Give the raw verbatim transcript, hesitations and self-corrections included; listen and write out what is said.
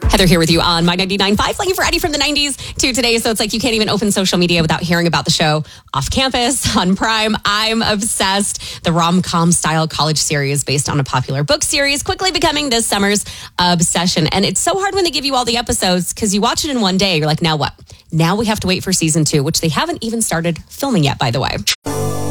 Heather here with you on My ninety-nine point five, playing variety from the nineties to today. So it's like you can't even open social media without hearing about the show Off Campus on Prime. I'm obsessed. The rom-com style college series based on a popular book series, quickly becoming this summer's obsession. And it's so hard when they give you all the episodes because you watch it in one day. You're like, now what? Now we have to wait for season two, which they haven't even started filming yet, by the way.